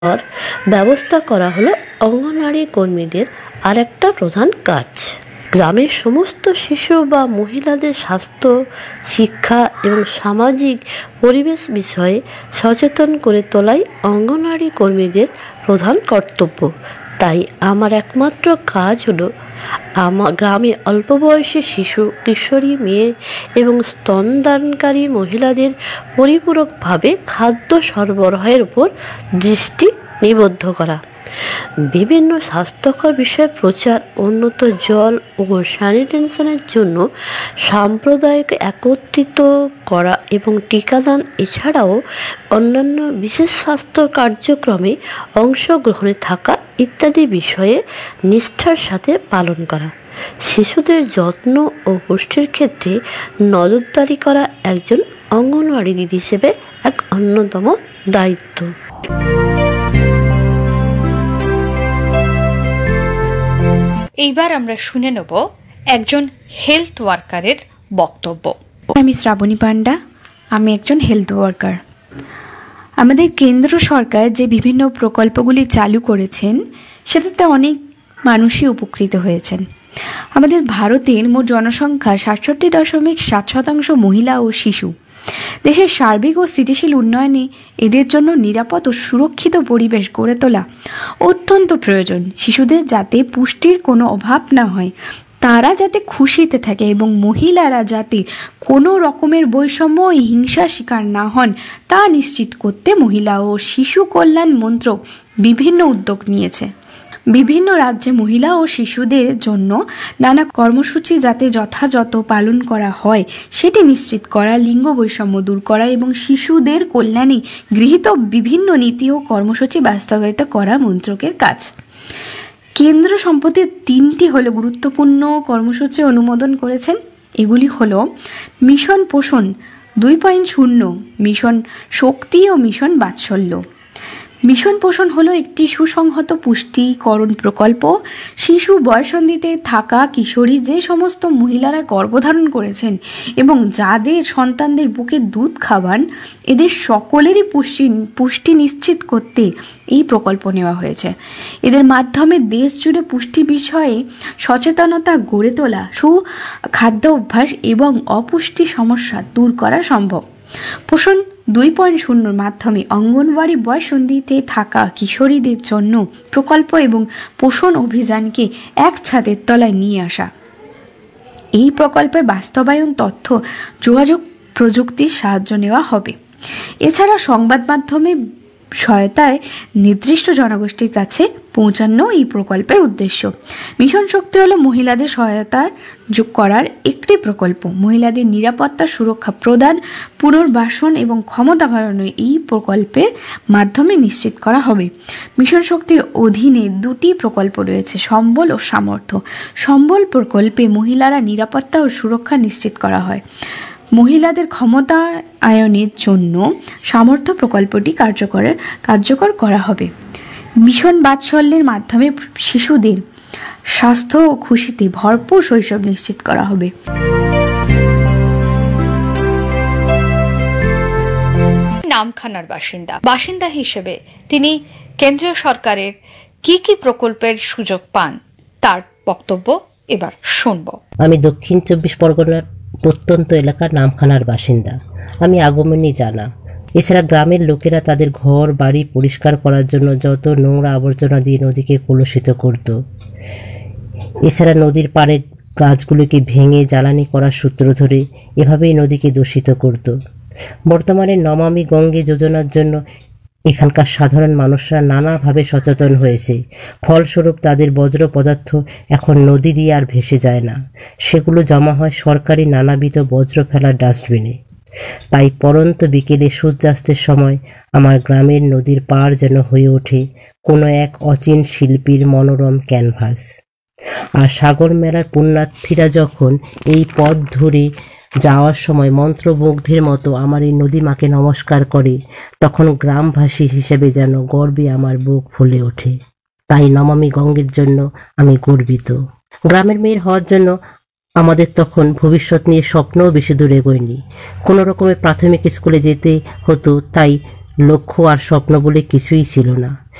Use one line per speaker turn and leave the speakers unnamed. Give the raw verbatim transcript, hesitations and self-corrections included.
ব্যবস্থা করা হলো অঙ্গনওয়াড়ি কর্মীদের আরেকটা প্রধান কাজ। গ্রামের সমস্ত শিশু বা মহিলাদের স্বাস্থ্য, শিক্ষা এবং সামাজিক পরিবেশ বিষয়ে সচেতন করে তোলাই অঙ্গনওয়াড়ি কর্মীদের প্রধান কর্তব্য। তাই আমার একমাত্র কাজ হলো আমার গ্রামে অল্প বয়সী শিশু, কিশোরী, মেয়ে এবং স্তনদানকারী মহিলাদের পরিপূরকভাবে খাদ্য সরবরাহের উপর দৃষ্টি নিবদ্ধ করা, বিভিন্ন স্বাস্থ্যকর বিষয়ে প্রচার, উন্নত জল ও স্যানিটেশনের জন্য সাম্প্রদায়িক একত্রিত করা এবং টিকাদান এছাড়াও অন্যান্য বিশেষ স্বাস্থ্য কার্যক্রমে অংশগ্রহণে থাকা ইত্যাদি বিষয়ে নিষ্ঠার সাথে পালন করা। শিশুদের যত্ন ও পুষ্টির ক্ষেত্রে নজরদারি করা একজন অঙ্গনওয়াড়ি দিদি হিসেবে এক অন্যতম দায়িত্ব।
এইবার আমরা শুনে নেব একজন হেলথ ওয়ার্কারের বক্তব্য।
আমি শ্রাবণী পান্ডা, আমি একজন হেলথ ওয়ার্কার। আমাদের কেন্দ্র সরকার যে বিভিন্ন প্রকল্পগুলি চালু করেছেন সেটাতে অনেক মানুষই উপকৃত হয়েছেন। আমাদের ভারতের মোট জনসংখ্যা সাতষট্টি দশমিক সাত শতাংশ মহিলা ও শিশু। দেশের সার্বিক ও স্থিতিশীল উন্নয়নে এদের জন্য নিরাপদ ও সুরক্ষিত পরিবেশ গড়ে তোলা অত্যন্ত প্রয়োজন। শিশুদের যাতে পুষ্টির কোনো অভাব না হয়, তারা যাতে খুশিতে থাকে এবং মহিলারা যাতে কোনো রকমের বৈষম্য ও হিংসার শিকার না হন তা নিশ্চিত করতে মহিলা ও শিশু কল্যাণ মন্ত্রক বিভিন্ন উদ্যোগ নিয়েছে। বিভিন্ন রাজ্যে মহিলা ও শিশুদের জন্য নানা কর্মসূচি যাতে যথাযথ পালন করা হয় সেটি নিশ্চিত করা, লিঙ্গ বৈষম্য দূর করা এবং শিশুদের কল্যাণে গৃহীত বিভিন্ন নীতি ও কর্মসূচি বাস্তবায়িত করা মন্ত্রকের কাজ। কেন্দ্র সম্প্রতি তিনটি হলো গুরুত্বপূর্ণ কর্মসূচি অনুমোদন করেছেন। এগুলি হলো মিশন পোষণ দুই পয়েন্ট শূন্য, মিশন শক্তি ও মিশন বাৎসল্য। মিশন পোষণ হলো একটি সুসংহত পুষ্টিকরণ প্রকল্প। শিশু বয়ঃসন্ধিতে থাকা কিশোরী যে সমস্ত মহিলারা গর্ভধারণ করেছেন এবং যাদের সন্তানদের বুকে দুধ খাওয়ান, এদের সকলেরই পুষ্টি পুষ্টি নিশ্চিত করতে এই প্রকল্প নেওয়া হয়েছে। এদের মাধ্যমে দেশ জুড়ে পুষ্টি বিষয়ে সচেতনতা গড়ে তোলা, সুখাদ্য অভ্যাস এবং অপুষ্টি সমস্যা দূর করা সম্ভব। পোষণ দুই পয়েন্ট শূন্যর মাধ্যমে অঙ্গনওয়াড়ি বয়ঃসন্ধিতে থাকা কিশোরীদের জন্য প্রকল্প এবং পোষণ অভিযানকে এক ছাদের তলায় নিয়ে আসা। এই প্রকল্পে বাস্তবায়ন তথ্য যোগাযোগ প্রযুক্তির সাহায্য নেওয়া হবে। এছাড়া সংবাদ মাধ্যমে সহায়তায় নির্দিষ্ট জনগোষ্ঠীর কাছে পৌঁছানো এই প্রকল্পের উদ্দেশ্য। মিশন শক্তি হলো মহিলাদের সহায়তা যোগ করার একটি প্রকল্প। মহিলাদের নিরাপত্তা, সুরক্ষা প্রদান, পুনর্বাসন এবং ক্ষমতা বাড়ানো এই প্রকল্পের মাধ্যমে নিশ্চিত করা হবে। মিশন শক্তির অধীনে দুটি প্রকল্প রয়েছে, সম্বল ও সামর্থ্য। সম্বল প্রকল্পে মহিলারা নিরাপত্তা ও সুরক্ষা নিশ্চিত করা হয়। মহিলাদের ক্ষমতায়নের জন্য সামর্থ্য প্রকল্পটি কার্যকর কার্যকর করা হবে। মিশন বাৎসল্যের মাধ্যমে শিশুদের স্বাস্থ্য ও খুশিতে ভরপুর শৈশব নিশ্চিত করা হবে।
নামখানার বাসিন্দা বাসিন্দা হিসেবে তিনি কেন্দ্রীয় সরকারের কি কি প্রকল্পের সুযোগ পান তার বক্তব্য এবার শুনব।
আমি দক্ষিণ চব্বিশ পরগনার প্রত্যন্ত এলাকার নামখানার বাসিন্দা। আমি আগমনী জানা। এছাড়া গ্রামের লোকেরা তাদের ঘর বাড়ি পরিষ্কার করার জন্য যত নোংরা আবর্জনা দিয়ে নদীকে কলুষিত করত। এছাড়া নদীর পাড়ের গাছগুলোকে ভেঙে জ্বালানি করার সূত্র ধরে এভাবেই নদীকে দূষিত করত। বর্তমানে নমামি গঙ্গে যোজনার জন্য এখানকার সাধারণ মানুষরা নানাভাবে সচেতন হয়েছে। ফলস্বরূপ তাদের বজ্র পদার্থ এখন নদী দিয়ে আর ভেসে যায় না, সেগুলো জমা হয় সরকারি নানাবিধ বজ্র ফেলার ডাস্টবিনে। তাই পরন্ত বিকেলে সূর্যাস্তের সময় আমার গ্রামের নদীর পাড় যেন হয়ে ওঠে কোনো এক অচিন শিল্পীর মনোরম ক্যানভাস। আর সাগর মেলার পুণ্যার্থীরা যখন এই পথ ধরে যাওয়ার সময় মন্ত্রমুগ্ধের মতো আমার এই নদীমাকে নমস্কার করে, তখন গ্রামবাসী হিসেবে যেন গর্বে আমার বুক ফুলে ওঠে। তাই নমামি গঙ্গের জন্য আমি গর্বিত। গ্রামের মেয়ের হওয়ার জন্য আমাদের তখন ভবিষ্যৎ নিয়ে স্বপ্নও বেশি দূরে এগোয়নি। কোনো রকমের প্রাথমিক স্কুলে যেতে হতো, তাই লক্ষ্য আর স্বপ্ন বলে কিছুই ছিল না।